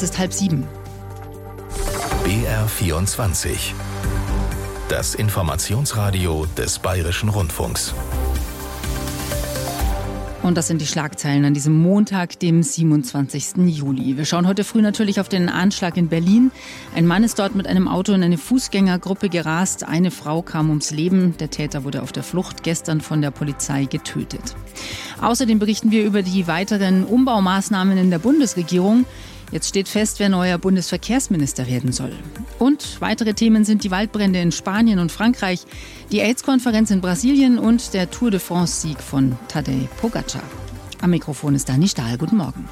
ist 6:30. BR24. Das Informationsradio des Bayerischen Rundfunks. Und das sind die Schlagzeilen an diesem Montag, dem 27. Juli. Wir schauen heute früh natürlich auf den Anschlag in Berlin. Ein Mann ist dort mit einem Auto in eine Fußgängergruppe gerast. Eine Frau kam ums Leben. Der Täter wurde auf der Flucht gestern von der Polizei getötet. Außerdem berichten wir über die weiteren Umbaumaßnahmen in der Bundesregierung. Jetzt steht fest, wer neuer Bundesverkehrsminister werden soll. Und weitere Themen sind die Waldbrände in Spanien und Frankreich, die AIDS-Konferenz in Brasilien und der Tour de France-Sieg von Tadej Pogačar. Am Mikrofon ist Dani Stahl. Guten Morgen.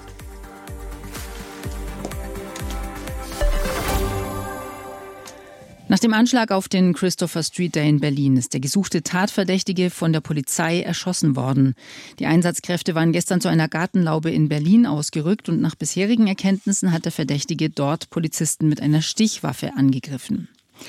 Nach dem Anschlag auf den Christopher Street Day in Berlin ist der gesuchte Tatverdächtige von der Polizei erschossen worden. Die Einsatzkräfte waren gestern zu einer Gartenlaube in Berlin ausgerückt und nach bisherigen Erkenntnissen hat der Verdächtige dort Polizisten mit einer Stichwaffe angegriffen.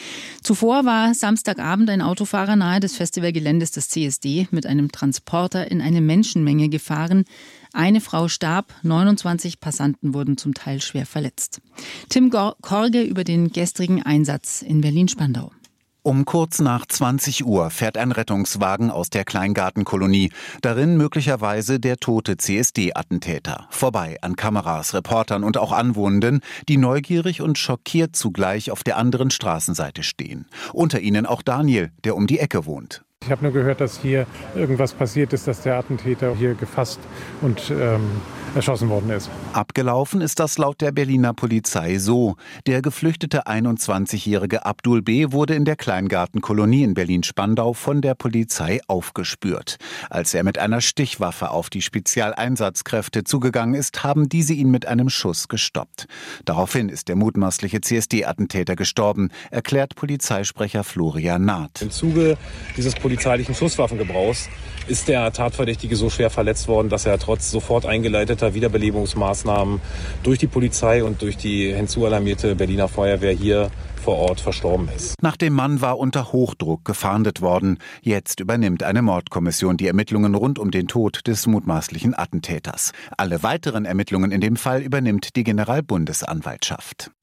Zuvor war Samstagabend ein Autofahrer nahe des Festivalgeländes des CSD mit einem Transporter in eine Menschenmenge gefahren. Eine Frau starb, 29 Passanten wurden zum Teil schwer verletzt. Tim Korge über den gestrigen Einsatz in Berlin-Spandau. Um kurz nach 20 Uhr fährt ein Rettungswagen aus der Kleingartenkolonie. Darin möglicherweise der tote CSD-Attentäter. Vorbei an Kameras, Reportern und auch Anwohnenden, die neugierig und schockiert zugleich auf der anderen Straßenseite stehen. Unter ihnen auch Daniel, der um die Ecke wohnt. Ich habe nur gehört, dass hier irgendwas passiert ist, dass der Attentäter hier gefasst und erschossen worden ist. Abgelaufen ist das laut der Berliner Polizei so. Der geflüchtete 21-jährige Abdul B. wurde in der Kleingartenkolonie in Berlin-Spandau von der Polizei aufgespürt. Als er mit einer Stichwaffe auf die Spezialeinsatzkräfte zugegangen ist, haben diese ihn mit einem Schuss gestoppt. Daraufhin ist der mutmaßliche CSD-Attentäter gestorben, erklärt Polizeisprecher Florian Naht. Im Zuge dieses polizeilichen Schusswaffengebrauchs ist der Tatverdächtige so schwer verletzt worden, dass er trotz sofort eingeleiteter Wiederbelebungsmaßnahmen durch die Polizei und durch die hinzualarmierte Berliner Feuerwehr hier vor Ort verstorben ist. Nach dem Mann war unter Hochdruck gefahndet worden. Jetzt übernimmt eine Mordkommission die Ermittlungen rund um den Tod des mutmaßlichen Attentäters. Alle weiteren Ermittlungen in dem Fall übernimmt die Generalbundesanwaltschaft.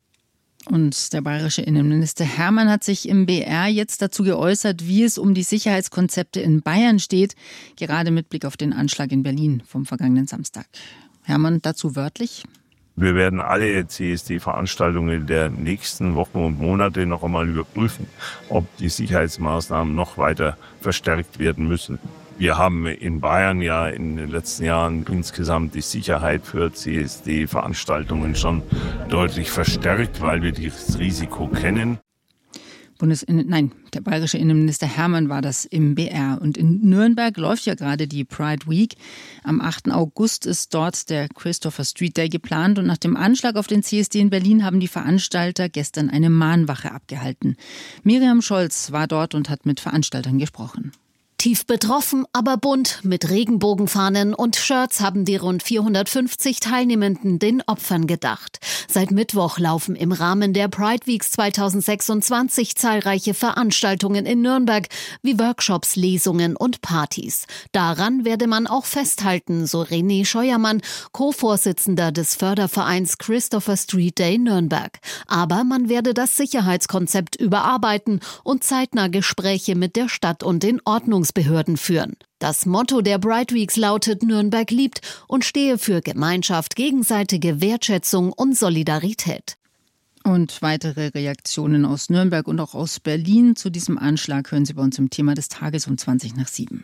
Und der bayerische Innenminister Hermann hat sich im BR jetzt dazu geäußert, wie es um die Sicherheitskonzepte in Bayern steht, gerade mit Blick auf den Anschlag in Berlin vom vergangenen Samstag. Hermann dazu wörtlich: Wir werden alle CSD-Veranstaltungen der nächsten Wochen und Monate noch einmal überprüfen, ob die Sicherheitsmaßnahmen noch weiter verstärkt werden müssen. Wir haben in Bayern ja in den letzten Jahren insgesamt die Sicherheit für CSD-Veranstaltungen schon deutlich verstärkt, weil wir das Risiko kennen. Der bayerische Innenminister Hermann war das im BR. Und in Nürnberg läuft ja gerade die Pride Week. Am 8. August ist dort der Christopher Street Day geplant. Und nach dem Anschlag auf den CSD in Berlin haben die Veranstalter gestern eine Mahnwache abgehalten. Miriam Scholz war dort und hat mit Veranstaltern gesprochen. Tief betroffen, aber bunt, mit Regenbogenfahnen und Shirts haben die rund 450 Teilnehmenden den Opfern gedacht. Seit Mittwoch laufen im Rahmen der Pride Weeks 2026 zahlreiche Veranstaltungen in Nürnberg, wie Workshops, Lesungen und Partys. Daran werde man auch festhalten, so René Scheuermann, Co-Vorsitzender des Fördervereins Christopher Street Day Nürnberg. Aber man werde das Sicherheitskonzept überarbeiten und zeitnah Gespräche mit der Stadt und den Ordnungsbehörden führen. Das Motto der Pride Weeks lautet: Nürnberg liebt und stehe für Gemeinschaft, gegenseitige Wertschätzung und Solidarität. Und weitere Reaktionen aus Nürnberg und auch aus Berlin zu diesem Anschlag hören Sie bei uns im Thema des Tages um 6:20.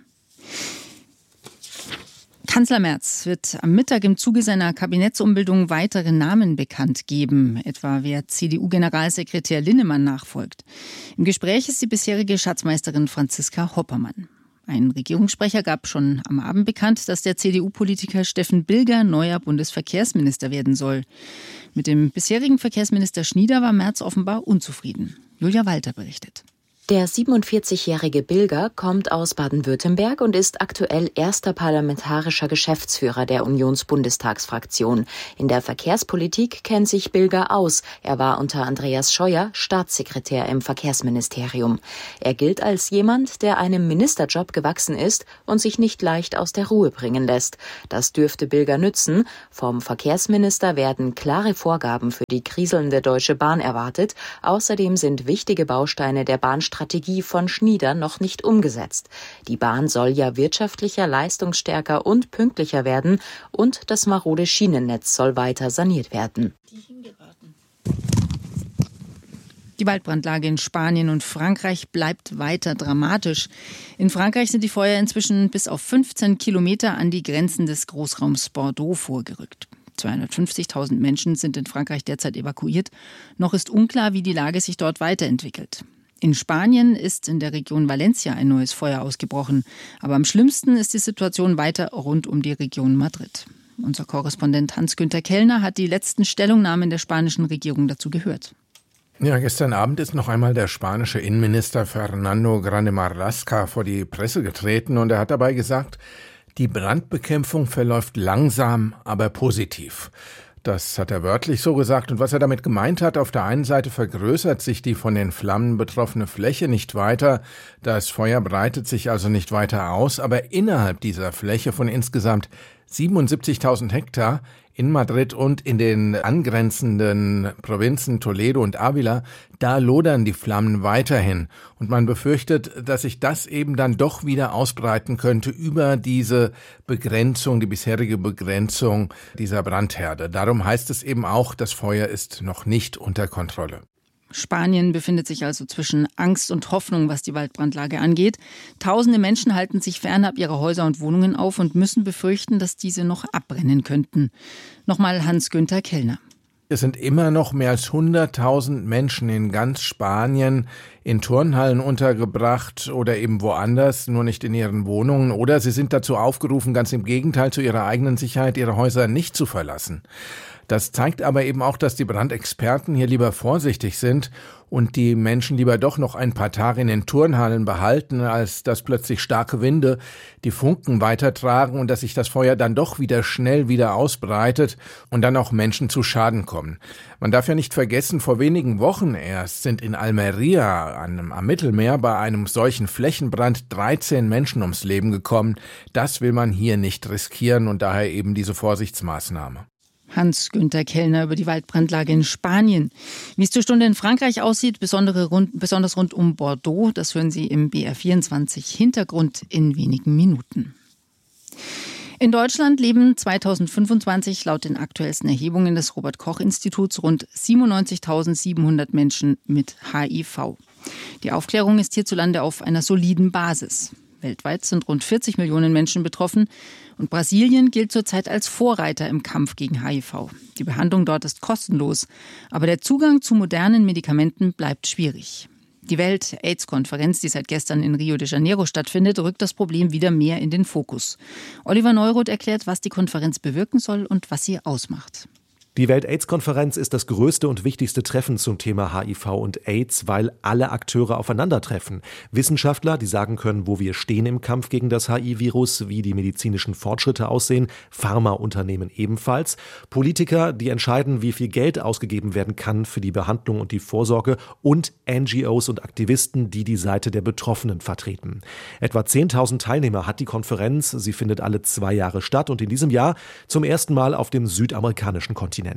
Kanzler Merz wird am Mittag im Zuge seiner Kabinettsumbildung weitere Namen bekannt geben, etwa wer CDU-Generalsekretär Linnemann nachfolgt. Im Gespräch ist die bisherige Schatzmeisterin Franziska Hoppermann. Ein Regierungssprecher gab schon am Abend bekannt, dass der CDU-Politiker Steffen Bilger neuer Bundesverkehrsminister werden soll. Mit dem bisherigen Verkehrsminister Schnieder war Merz offenbar unzufrieden. Julia Walter berichtet. Der 47-jährige Bilger kommt aus Baden-Württemberg und ist aktuell erster parlamentarischer Geschäftsführer der Unionsbundestagsfraktion. In der Verkehrspolitik kennt sich Bilger aus. Er war unter Andreas Scheuer Staatssekretär im Verkehrsministerium. Er gilt als jemand, der einem Ministerjob gewachsen ist und sich nicht leicht aus der Ruhe bringen lässt. Das dürfte Bilger nützen. Vom Verkehrsminister werden klare Vorgaben für die kriselnde Deutsche Bahn erwartet. Außerdem sind wichtige Bausteine der Bahnstrategie von Schnieder noch nicht umgesetzt. Die Bahn soll ja wirtschaftlicher, leistungsstärker und pünktlicher werden und das marode Schienennetz soll weiter saniert werden. Die Waldbrandlage in Spanien und Frankreich bleibt weiter dramatisch. In Frankreich sind die Feuer inzwischen bis auf 15 Kilometer an die Grenzen des Großraums Bordeaux vorgerückt. 250.000 Menschen sind in Frankreich derzeit evakuiert. Noch ist unklar, wie die Lage sich dort weiterentwickelt. In Spanien ist in der Region Valencia ein neues Feuer ausgebrochen. Aber am schlimmsten ist die Situation weiter rund um die Region Madrid. Unser Korrespondent Hans-Günther Kellner hat die letzten Stellungnahmen der spanischen Regierung dazu gehört. Ja, gestern Abend ist noch einmal der spanische Innenminister Fernando Grande Marlaska vor die Presse getreten und er hat dabei gesagt, die Brandbekämpfung verläuft langsam, aber positiv. Das hat er wörtlich so gesagt. Und was er damit gemeint hat, auf der einen Seite vergrößert sich die von den Flammen betroffene Fläche nicht weiter. Das Feuer breitet sich also nicht weiter aus. Aber innerhalb dieser Fläche von insgesamt 77.000 Hektar in Madrid und in den angrenzenden Provinzen Toledo und Ávila, da lodern die Flammen weiterhin. Und man befürchtet, dass sich das eben dann doch wieder ausbreiten könnte über diese Begrenzung, die bisherige Begrenzung dieser Brandherde. Darum heißt es eben auch, das Feuer ist noch nicht unter Kontrolle. Spanien befindet sich also zwischen Angst und Hoffnung, was die Waldbrandlage angeht. Tausende Menschen halten sich fernab ihrer Häuser und Wohnungen auf und müssen befürchten, dass diese noch abbrennen könnten. Nochmal Hans-Günther Kellner. Es sind immer noch mehr als 100.000 Menschen in ganz Spanien in Turnhallen untergebracht oder eben woanders, nur nicht in ihren Wohnungen. Oder sie sind dazu aufgerufen, ganz im Gegenteil, zu ihrer eigenen Sicherheit ihre Häuser nicht zu verlassen. Das zeigt aber eben auch, dass die Brandexperten hier lieber vorsichtig sind und die Menschen lieber doch noch ein paar Tage in den Turnhallen behalten, als dass plötzlich starke Winde die Funken weitertragen und dass sich das Feuer dann doch schnell wieder ausbreitet und dann auch Menschen zu Schaden kommen. Man darf ja nicht vergessen, vor wenigen Wochen erst sind in Almería am Mittelmeer bei einem solchen Flächenbrand 13 Menschen ums Leben gekommen. Das will man hier nicht riskieren und daher eben diese Vorsichtsmaßnahme. Hans-Günther Kellner über die Waldbrandlage in Spanien. Wie es zur Stunde in Frankreich aussieht, besonders rund um Bordeaux, das hören Sie im BR24 Hintergrund in wenigen Minuten. In Deutschland leben 2025 laut den aktuellsten Erhebungen des Robert-Koch-Instituts rund 97.700 Menschen mit HIV. Die Aufklärung ist hierzulande auf einer soliden Basis. Weltweit sind rund 40 Millionen Menschen betroffen und Brasilien gilt zurzeit als Vorreiter im Kampf gegen HIV. Die Behandlung dort ist kostenlos, aber der Zugang zu modernen Medikamenten bleibt schwierig. Die Welt-AIDS-Konferenz, die seit gestern in Rio de Janeiro stattfindet, rückt das Problem wieder mehr in den Fokus. Oliver Neuroth erklärt, was die Konferenz bewirken soll und was sie ausmacht. Die Welt-AIDS-Konferenz ist das größte und wichtigste Treffen zum Thema HIV und AIDS, weil alle Akteure aufeinandertreffen. Wissenschaftler, die sagen können, wo wir stehen im Kampf gegen das HIV-Virus, wie die medizinischen Fortschritte aussehen, Pharmaunternehmen ebenfalls. Politiker, die entscheiden, wie viel Geld ausgegeben werden kann für die Behandlung und die Vorsorge und NGOs und Aktivisten, die die Seite der Betroffenen vertreten. Etwa 10.000 Teilnehmer hat die Konferenz. Sie findet alle 2 Jahre statt und in diesem Jahr zum ersten Mal auf dem südamerikanischen Kontinent.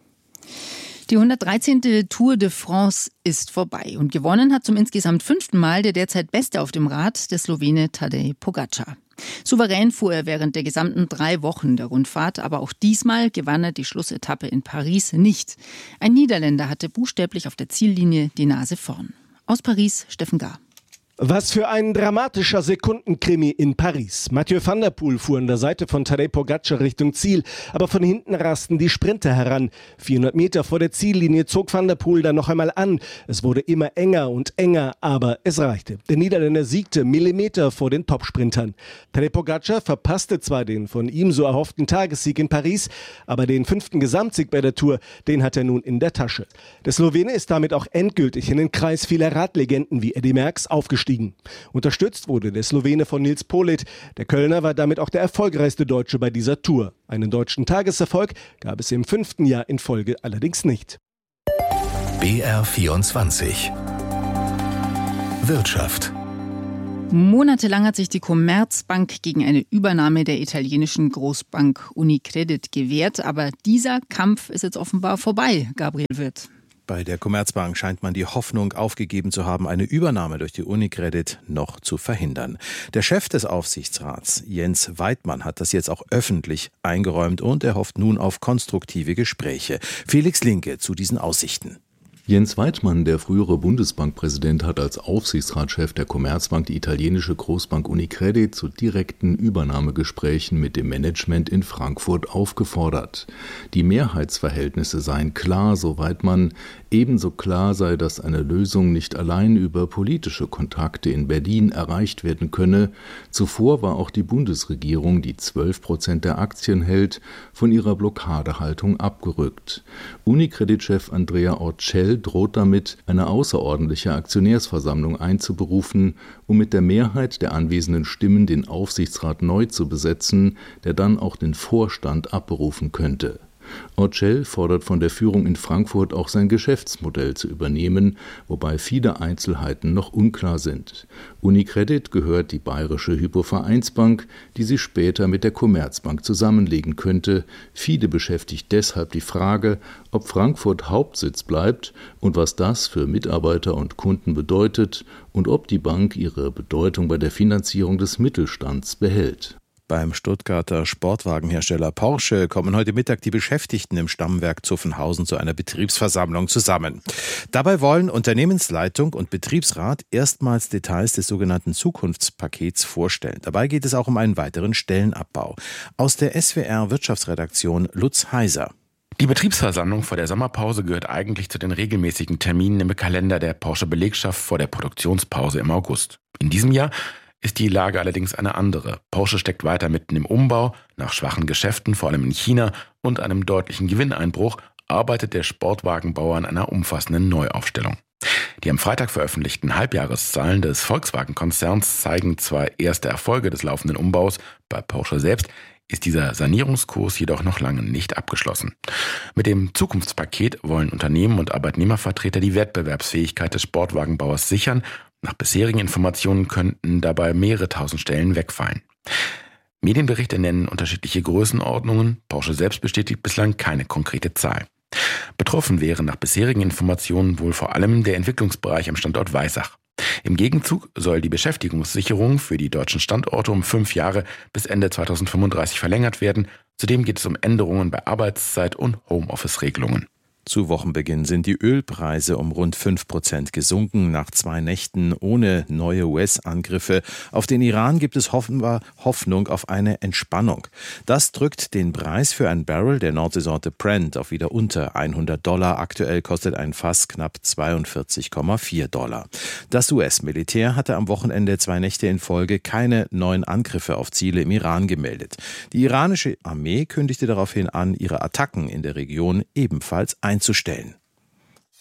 Die 113. Tour de France ist vorbei und gewonnen hat zum insgesamt 5. Mal der derzeit Beste auf dem Rad, der Slowene Tadej Pogačar. Souverän fuhr er während der gesamten 3 Wochen der Rundfahrt, aber auch diesmal gewann er die Schlussetappe in Paris nicht. Ein Niederländer hatte buchstäblich auf der Ziellinie die Nase vorn. Aus Paris, Steffen Gahr. Was für ein dramatischer Sekundenkrimi in Paris. Mathieu van der Poel fuhr an der Seite von Tadej Pogačar Richtung Ziel, aber von hinten rasten die Sprinter heran. 400 Meter vor der Ziellinie zog van der Poel dann noch einmal an. Es wurde immer enger und enger, aber es reichte. Der Niederländer siegte Millimeter vor den Topsprintern. Tadej Pogačar verpasste zwar den von ihm so erhofften Tagessieg in Paris, aber den 5. Gesamtsieg bei der Tour, den hat er nun in der Tasche. Der Slowene ist damit auch endgültig in den Kreis vieler Radlegenden wie Eddy Merckx aufgestiegen. Unterstützt wurde der Slowene von Nils Politt. Der Kölner war damit auch der erfolgreichste Deutsche bei dieser Tour. Einen deutschen Tageserfolg gab es im 5. Jahr in Folge allerdings nicht. BR24 Wirtschaft. Monatelang hat sich die Commerzbank gegen eine Übernahme der italienischen Großbank Unicredit gewehrt. Aber dieser Kampf ist jetzt offenbar vorbei, Gabriel Wirth. Bei der Commerzbank scheint man die Hoffnung aufgegeben zu haben, eine Übernahme durch die Unicredit noch zu verhindern. Der Chef des Aufsichtsrats, Jens Weidmann, hat das jetzt auch öffentlich eingeräumt und er hofft nun auf konstruktive Gespräche. Felix Linke zu diesen Aussichten. Jens Weidmann, der frühere Bundesbankpräsident, hat als Aufsichtsratschef der Commerzbank die italienische Großbank Unicredit zu direkten Übernahmegesprächen mit dem Management in Frankfurt aufgefordert. Die Mehrheitsverhältnisse seien klar, so Weidmann. Ebenso klar sei, dass eine Lösung nicht allein über politische Kontakte in Berlin erreicht werden könne. Zuvor war auch die Bundesregierung, die 12% der Aktien hält, von ihrer Blockadehaltung abgerückt. Unicredit-Chef Andrea Orcel droht damit, eine außerordentliche Aktionärsversammlung einzuberufen, um mit der Mehrheit der anwesenden Stimmen den Aufsichtsrat neu zu besetzen, der dann auch den Vorstand abberufen könnte. Orcel fordert von der Führung in Frankfurt auch sein Geschäftsmodell zu übernehmen, wobei viele Einzelheiten noch unklar sind. Unicredit gehört die bayerische Hypovereinsbank, die sich später mit der Commerzbank zusammenlegen könnte. Viele beschäftigt deshalb die Frage, ob Frankfurt Hauptsitz bleibt und was das für Mitarbeiter und Kunden bedeutet und ob die Bank ihre Bedeutung bei der Finanzierung des Mittelstands behält. Beim Stuttgarter Sportwagenhersteller Porsche kommen heute Mittag die Beschäftigten im Stammwerk Zuffenhausen zu einer Betriebsversammlung zusammen. Dabei wollen Unternehmensleitung und Betriebsrat erstmals Details des sogenannten Zukunftspakets vorstellen. Dabei geht es auch um einen weiteren Stellenabbau. Aus der SWR Wirtschaftsredaktion Lutz Heiser. Die Betriebsversammlung vor der Sommerpause gehört eigentlich zu den regelmäßigen Terminen im Kalender der Porsche-Belegschaft vor der Produktionspause im August. In diesem Jahr ist die Lage allerdings eine andere. Porsche steckt weiter mitten im Umbau. Nach schwachen Geschäften, vor allem in China, und einem deutlichen Gewinneinbruch arbeitet der Sportwagenbauer an einer umfassenden Neuaufstellung. Die am Freitag veröffentlichten Halbjahreszahlen des Volkswagen-Konzerns zeigen zwar erste Erfolge des laufenden Umbaus, bei Porsche selbst ist dieser Sanierungskurs jedoch noch lange nicht abgeschlossen. Mit dem Zukunftspaket wollen Unternehmen und Arbeitnehmervertreter die Wettbewerbsfähigkeit des Sportwagenbauers sichern. Nach bisherigen Informationen könnten dabei mehrere tausend Stellen wegfallen. Medienberichte nennen unterschiedliche Größenordnungen. Porsche selbst bestätigt bislang keine konkrete Zahl. Betroffen wäre nach bisherigen Informationen wohl vor allem der Entwicklungsbereich am Standort Weissach. Im Gegenzug soll die Beschäftigungssicherung für die deutschen Standorte um 5 Jahre bis Ende 2035 verlängert werden. Zudem geht es um Änderungen bei Arbeitszeit und Homeoffice-Regelungen. Zu Wochenbeginn sind die Ölpreise um rund 5% gesunken. Nach 2 Nächten ohne neue US-Angriffe auf den Iran gibt es offenbar Hoffnung auf eine Entspannung. Das drückt den Preis für ein Barrel der Nordseesorte Brent auf wieder unter $100. Aktuell kostet ein Fass knapp $42,4. Das US-Militär hatte am Wochenende 2 Nächte in Folge keine neuen Angriffe auf Ziele im Iran gemeldet. Die iranische Armee kündigte daraufhin an, ihre Attacken in der Region ebenfalls einzustellen.